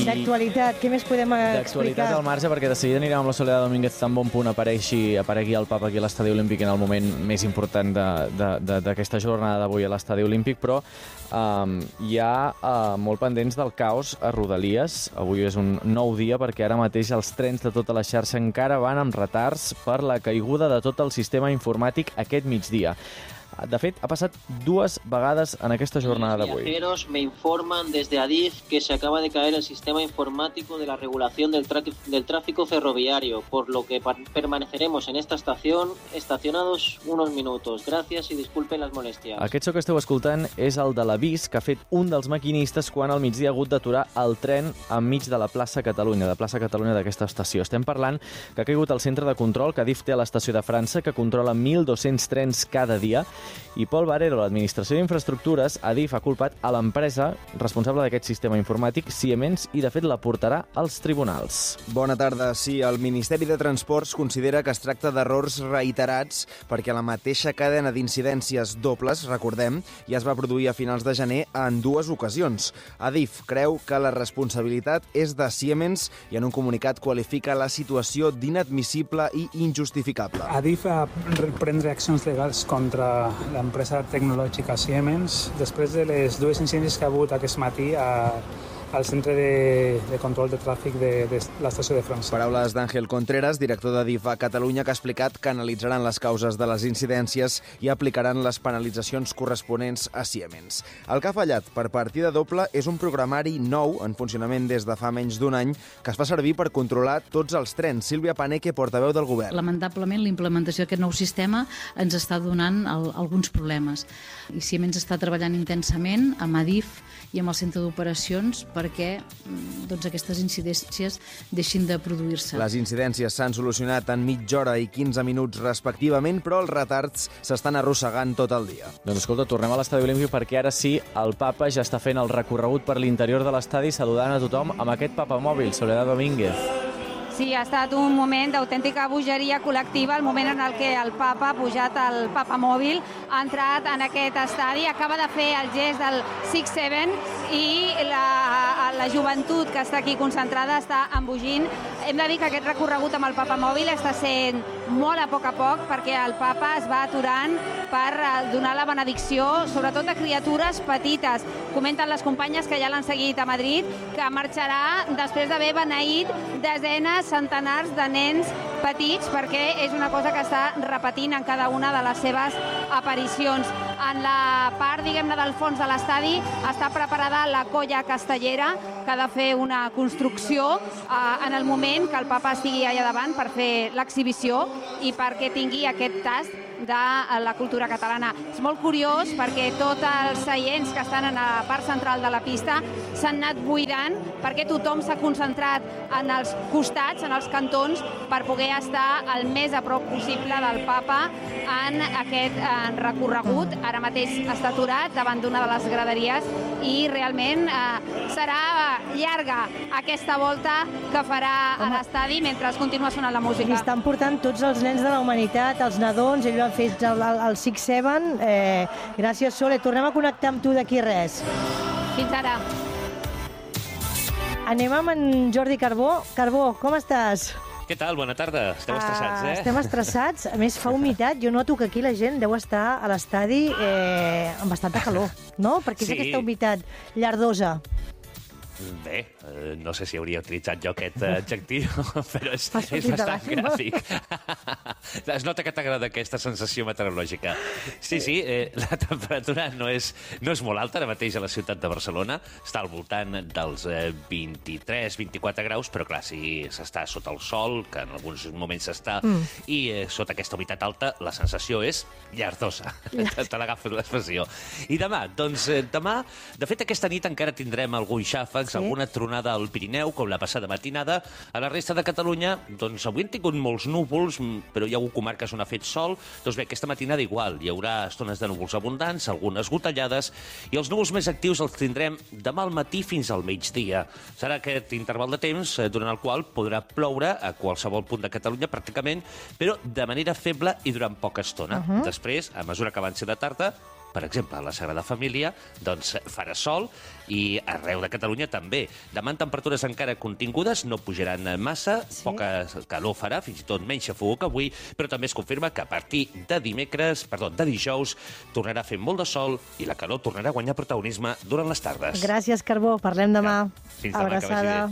D'actualitat, què més podem explicar? D'actualitat al marge, perquè de seguida anirem amb la Soledad Domínguez tan bon punt aparegui el Papa aquí a l'Estadi Olímpic en el moment més important d'aquesta jornada d'avui a l'Estadi Olímpic, però hi ha molt pendents del caos a Rodalies. Avui és un nou dia perquè ara mateix els trens de tota la xarxa encara van amb retards per la caiguda de tot el sistema informàtic aquest migdia. De fet, ha passat 2 vegades en aquesta jornada d'avui. Los viajeros me informan desde Adif que se acaba de caer el sistema informático de la regulación del tráfico ferroviario, por lo que permaneceremos en esta estación estacionados unos minutos. Gracias y disculpen las molestias. Aquest so que esteu escoltant és el de l'avís que ha fet un dels maquinistes quan al migdia ha hagut d'aturar el tren enmig de la plaça Catalunya, d'aquesta estació. Estem parlant que ha caigut el centre de control que Adif té a l'estació de França, que controla 1.200 trens cada dia. I Pol Barero, l'Administració d'Infraestructures, Adif ha culpat a l'empresa responsable d'aquest sistema informàtic, Siemens, i de fet la portarà als tribunals. Bona tarda. Sí, el Ministeri de Transports considera que es tracta d'errors reiterats perquè la mateixa cadena d'incidències dobles, recordem, ja es va produir a finals de gener en 2 ocasions. Adif creu que la responsabilitat és de Siemens i en un comunicat qualifica la situació d'inadmissible i injustificable. Adif pren reaccions legals contra l'empresa tecnològica Siemens després de les 2 incidències que ha hagut aquest matí al centre de control de tràfic de l'estació de França. Paraules d'Àngel Contreras, director d'Adif a Catalunya, que ha explicat que analitzaran les causes de les incidències i aplicaran les penalitzacions corresponents a Siemens. El que ha fallat per partida doble és un programari nou en funcionament des de fa menys d'un any que es fa servir per controlar tots els trens. Sílvia Paneque, portaveu del govern. Lamentablement, la implementació d'aquest nou sistema ens està donant alguns problemes. I Siemens està treballant intensament amb Adif i amb el centre d'operacions perquè aquestes incidències deixin de produir-se. Les incidències s'han solucionat en mitja hora i 15 minuts respectivament, però els retards s'estan arrossegant tot el dia. Doncs escolta, tornem a l'Estadi Olímpic perquè ara sí, el Papa ja està fent el recorregut per l'interior de l'estadi saludant a tothom amb aquest papamòbil, Soledad Domínguez. Sí, ha estat un moment d'autèntica bogeria col·lectiva, el moment en el que el Papa ha pujat al papamòbil, ha entrat en aquest estadi, acaba de fer el gest del 6-7 i la joventut que està aquí concentrada està embogint. Hem de dir que aquest recorregut amb el papamòbil està sent molt a poc perquè el Papa es va aturant per donar la benedicció, sobretot a criatures petites. Comenten les companyes que ja l'han seguit a Madrid, que marxarà després d'haver beneït desenes, centenars de nens petits, perquè és una cosa que està repetint en cada una de les seves aparicions. En la part, diguem-ne, del fons de l'estadi està preparada la colla castellera, que ha de fer una construcció en el moment que el Papa estigui allà davant per fer l'exhibició i perquè tingui aquest tast de la cultura catalana. És molt curiós perquè tots els seients que estan en la part central de la pista s'han anat buidant perquè tothom s'ha concentrat en els costats, en els cantons, per poder estar el més a prop possible del Papa en aquest recorregut. Ara mateix està aturat davant d'una de les graderies i realment serà llarga aquesta volta que farà a l'estadi mentre continua sonant la música. I estan portant tots els nens de la humanitat, els nadons, ells han fet el 6-7. Gràcies, Sole. Tornem a connectar amb tu d'aquí res. Fins ara. Anem amb en Jordi Carbó. Carbó, com estàs? Què tal? Bona tarda. Estem estressats, eh? Estem estressats. A més, fa humitat. Jo noto que aquí la gent deu estar a l'estadi amb bastanta calor, no? Perquè és aquesta humitat llardosa. Bé, no sé si hauria utilitzat jo aquest adjectiu, però és bastant gràfic. Es nota que t'agrada aquesta sensació meteorològica. Sí, la temperatura no és molt alta ara mateix a la ciutat de Barcelona. Està al voltant dels 23-24 graus, però clar, si s'està sota el sol, que en alguns moments s'està, i sota aquesta humitat alta, la sensació és llardosa. Te l'agafo l'expressió. I demà, de fet aquesta nit encara tindrem algun xàfec, alguna tronada al Pirineu, com la passada matinada. A la resta de Catalunya, avui hem tingut molts núvols, però hi ha hagut comarques on ha fet sol. Doncs bé, aquesta matinada igual, hi haurà estones de núvols abundants, algunes gotellades, i els núvols més actius els tindrem demà al matí fins al migdia. Serà aquest interval de temps durant el qual podrà ploure a qualsevol punt de Catalunya, pràcticament, però de manera feble i durant poca estona. Després, a mesura que avanci la tarda, per exemple, a la Sagrada Família, doncs farà sol i arreu de Catalunya també. Demà en temperatures encara contingudes, no pujaran massa, poca calor farà, fins i tot menys xafogó que avui, però també es confirma que a partir de dijous, tornarà a fer molt de sol i la calor tornarà a guanyar protagonisme durant les tardes. Gràcies, Carbó. Parlem demà. Fins demà, abraçada.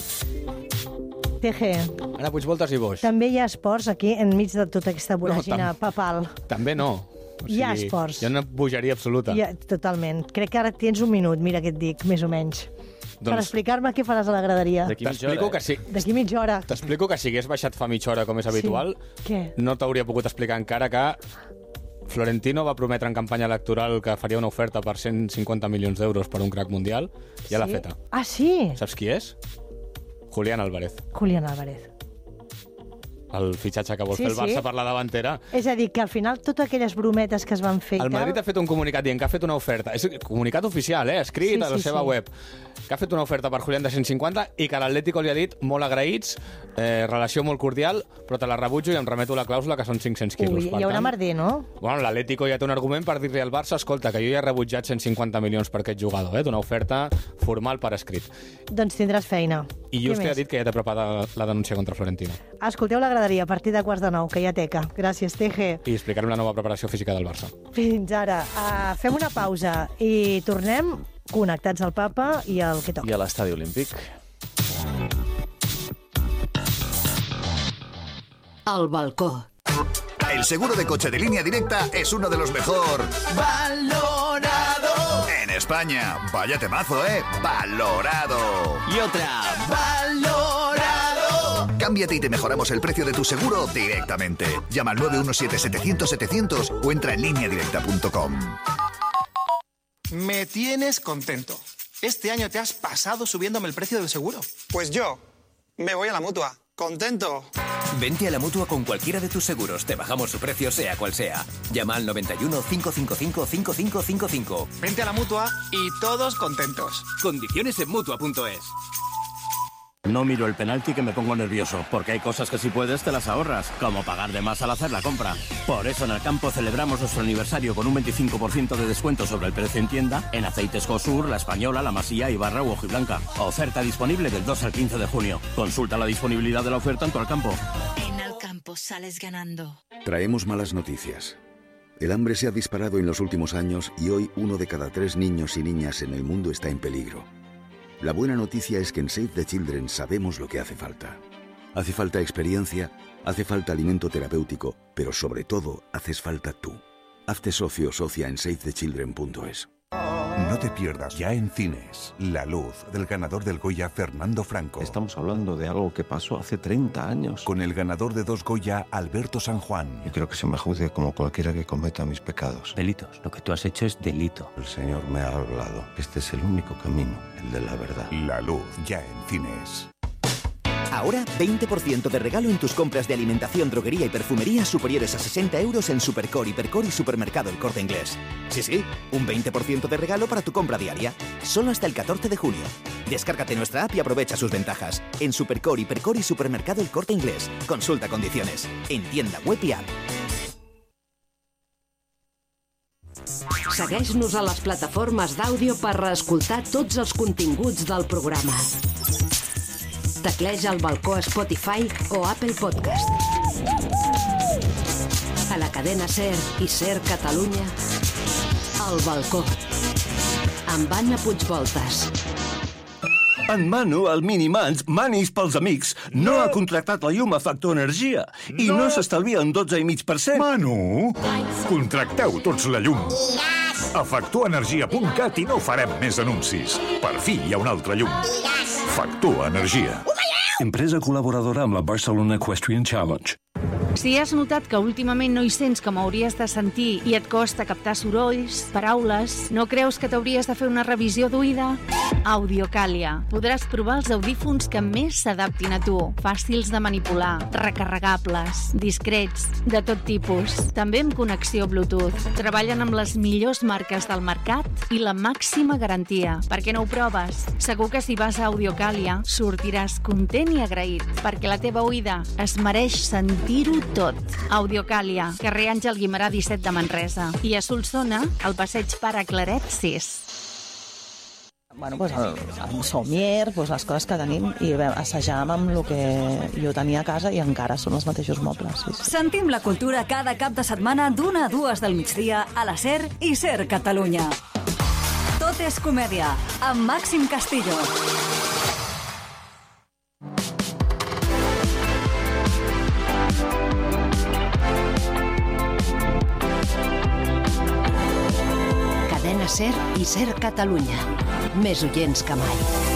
TG. Anna Puigvoltes i Boix. També hi ha esports aquí enmig de tota aquesta voràgina papal. També no. Hi ha esports. Hi ha una bogeria absoluta. Totalment. Crec que ara tens un minut, mira què et dic, més o menys. Per explicar-me què faràs a la graderia. T'explico que sí. D'aquí mitja hora. T'explico que si hagués baixat fa mitja hora, com és habitual, no t'hauria pogut explicar encara que Florentino va prometre en campanya electoral que faria una oferta per 150 milions d'euros per un crack mundial. Ja l'ha feta. Ah, sí? Saps qui és? Julián Álvarez. Julián Álvarez. El fitxatge que vol fer el Barça per la davantera. És a dir, que al final totes aquelles brometes que es van fer... El Madrid ha fet un comunicat dient que ha fet una oferta. És comunicat oficial, escrit a la seva web. Que ha fet una oferta per Julián de 150 i que l'Atlético li ha dit molt agraïts, relació molt cordial, però te la rebutjo i em remeto la clàusula que són 500 quilos. Ui, hi haurà merder, no? Bueno, l'Atlético ja té un argument per dir-li al Barça, escolta, que jo ja he rebutjat 150 milions per aquest jugador, d'una oferta formal per escrit. Doncs tindràs feina. I just ha dit que ja té preparada la denúncia contra Florentino. Escolteu la graderia a partir de 8:45, que ja teca. Gràcies, TG. I explicarem la nova preparació física del Barça. Fins ara. Fem una pausa i tornem connectats al Papa i al que toca. I a l'Estadi Olímpic. Al balcó. El seguro de coche de Línea Directa es uno de los mejor valorado en España. Vaya temazo, valorado. Y otra, valorado. Cámbiate y te mejoramos el precio de tu seguro directamente. Llama al 917-700-700 o entra en lineadirecta.com. Me tienes contento. Este año te has pasado subiéndome el precio del seguro. Pues yo me voy a la Mutua. ¡Contento! Vente a la Mutua con cualquiera de tus seguros. Te bajamos su precio, sea cual sea. Llama al 91 555 5555. Vente a la Mutua y todos contentos. Condiciones en Mutua.es. No miro el penalti que me pongo nervioso, porque hay cosas que si puedes te las ahorras, como pagar de más al hacer la compra. Por eso en el campo celebramos nuestro aniversario con un 25% de descuento sobre el precio en tienda en aceites Cosur, La Española, La Masía, Ibarra u Hojiblanca. Oferta disponible del 2 al 15 de junio. Consulta la disponibilidad de la oferta en tu Alcampo. En Alcampo sales ganando. Traemos malas noticias. El hambre se ha disparado en los últimos años y hoy 1 de cada 3 niños y niñas en el mundo está en peligro. La buena noticia es que en Save the Children sabemos lo que hace falta. Hace falta experiencia, hace falta alimento terapéutico, pero sobre todo, haces falta tú. Hazte socio o socia en savethechildren.es. No te pierdas ya en cines La Luz, del ganador del Goya Fernando Franco. Estamos hablando de algo que pasó hace 30 años. Con el ganador de 2 Goya, Alberto San Juan. Yo creo que se me juzgue como cualquiera que cometa mis pecados. Delitos. Lo que tú has hecho es delito. El Señor me ha hablado. Este es el único camino, el de la verdad. La Luz, ya en cines. Ahora, 20% de regalo en tus compras de alimentación, droguería y perfumería superiores a 60 euros en Supercore, Hipercor y Supermercado El Corte Inglés. Sí, un 20% de regalo para tu compra diaria. Solo hasta el 14 de junio. Descárgate nuestra app y aprovecha sus ventajas. En Supercore, Hipercor y Supermercado El Corte Inglés. Consulta condiciones. En tienda web i app. Segueix-nos a les plataformes d'àudio per reescoltar tots els continguts del programa. Tecleja El Balcó a Spotify o Apple Podcast. A la cadena SER i SER Catalunya, El Balcó, amb Anna Puigvoltes. En Manu, el Minimans, Manis pels amics, no ha contractat la llum a Factor Energia i no s'estalvia un 12,5%. Manu, contracteu tots la llum. A factorenergia.cat i no farem més anuncis. Per fi hi ha una altra llum. Factor Energia. Empresa col·laboradora amb la Barcelona Equestrian Challenge. Si has notat que últimament no hi sents com hauries de sentir i et costa captar sorolls, paraules, no creus que t'hauries de fer una revisió d'oïda? Audiocàlia. Podràs provar els audífons que més s'adaptin a tu. Fàcils de manipular, recarregables, discrets, de tot tipus. També amb connexió Bluetooth. Treballen amb les millors marques del mercat i la màxima garantia. Per què no ho proves? Segur que si vas a Audiocàlia sortiràs content i agraït, perquè la teva oïda es mereix sentir-ho tot. Audiocalia, carrer Àngel Guimerà 17 de Manresa. I a Solsona, al passeig Pare Claret 6. Bueno, pues el somier, pues les coses que tenim, i assajàvem amb el que jo tenia a casa i encara són els mateixos mobles. Sí. Sentim la cultura cada cap de setmana d'1 a 2 del migdia a la SER i SER Catalunya. Tot és comèdia, amb Màxim Castillo. Cadena SER i SER Catalunya. Més oients que mai.